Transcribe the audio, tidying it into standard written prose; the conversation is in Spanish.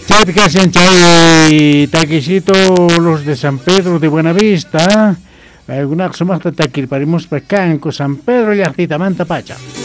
Cerca Sanchay taquisito los de San Pedro de Buenavista. Algunas somos de taquil parimos pecanco San Pedro y Arcita Manta Pacha.